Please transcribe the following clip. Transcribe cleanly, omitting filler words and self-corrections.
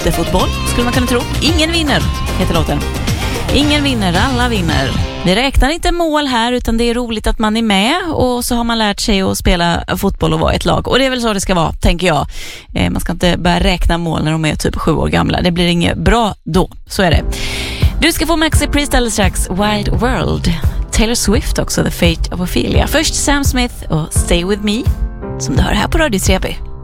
vinterfotboll, skulle man kunna tro. Ingen vinner, heter låten. Ingen vinner, alla vinner. Vi räknar inte mål här, utan det är roligt att man är med, och så har man lärt sig att spela fotboll och vara ett lag. Och det är väl så det ska vara, tänker jag. Man ska inte börja räkna mål när de är typ 7 år gamla. Det blir inget bra då, så är det. Du ska få Maxi Priest alldeles strax, Wild World. Taylor Swift också, The Fate of Ophelia. Först Sam Smith och Stay With Me, som du hör här på Radio 3B.